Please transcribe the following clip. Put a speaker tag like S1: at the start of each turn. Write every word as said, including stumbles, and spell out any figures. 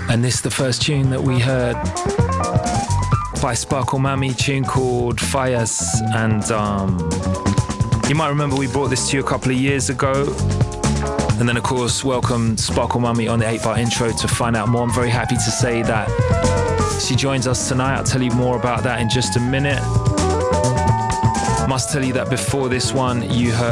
S1: And this is the first tune that we heard by Sparkle Mami, tune called Fires. And um, you might remember we brought this to you a couple of years ago. And then, of course, welcome Sparkle Mami on the eight bar intro to find out more. I'm very happy to say that she joins us tonight. I'll tell you more about that in just a minute. Must tell you that before this one, you heard